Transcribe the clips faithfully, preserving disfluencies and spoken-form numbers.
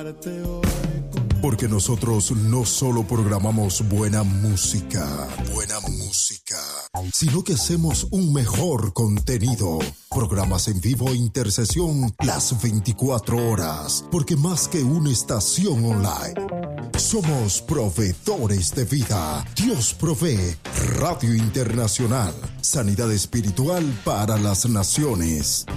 Porque nosotros no solo programamos buena música, buena música, sino que hacemos un mejor contenido. Programas en vivo e intercesión las veinticuatro horas. Porque más que una estación online, somos proveedores de vida. Dios provee. Radio Internacional. Sanidad espiritual para las naciones.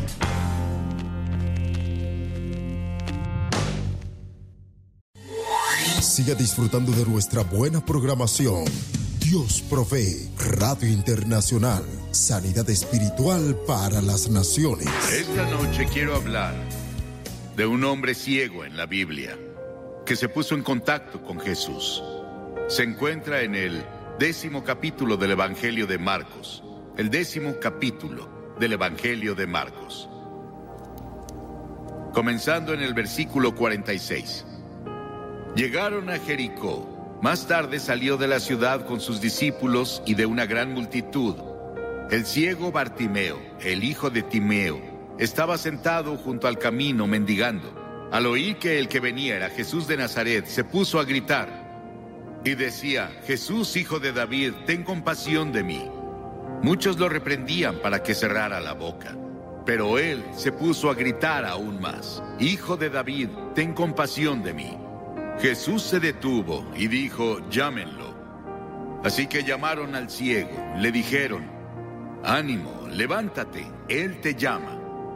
Siga disfrutando de nuestra buena programación. Dios provee. Radio Internacional. Sanidad espiritual para las naciones. Esta noche quiero hablar de un hombre ciego en la Biblia que se puso en contacto con Jesús. Se encuentra en el décimo capítulo del Evangelio de Marcos. El décimo capítulo del Evangelio de Marcos. Comenzando en el versículo cuarenta y seis. Llegaron a Jericó. Más tarde salió de la ciudad con sus discípulos y de una gran multitud. El ciego Bartimeo, el hijo de Timeo, estaba sentado junto al camino mendigando. Al oír que el que venía era Jesús de Nazaret, se puso a gritar y decía: Jesús, hijo de David, ten compasión de mí. Muchos lo reprendían para que cerrara la boca, pero él se puso a gritar aún más: Hijo de David, ten compasión de mí. Jesús se detuvo y dijo: llámenlo. Así que llamaron al ciego, le dijeron: ánimo, levántate, él te llama.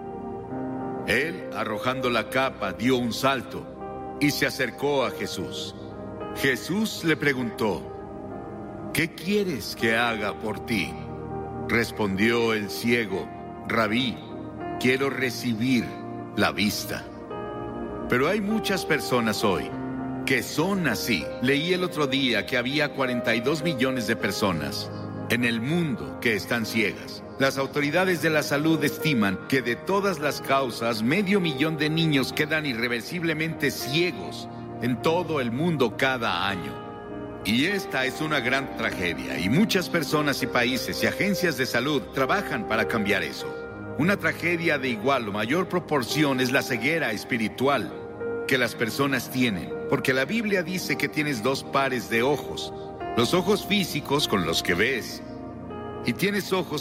Él, arrojando la capa, dio un salto y se acercó a Jesús. Jesús le preguntó: ¿qué quieres que haga por ti? Respondió el ciego: Rabí, quiero recibir la vista. Pero hay muchas personas hoy que son así. Leí el otro día que había cuarenta y dos millones de personas en el mundo que están ciegas. Las autoridades de la salud estiman que de todas las causas, medio millón de niños quedan irreversiblemente ciegos en todo el mundo cada año. Y esta es una gran tragedia, y muchas personas y países y agencias de salud trabajan para cambiar eso. Una tragedia de igual o mayor proporción es la ceguera espiritual que las personas tienen, porque la Biblia dice que tienes dos pares de ojos, los ojos físicos con los que ves, y tienes ojos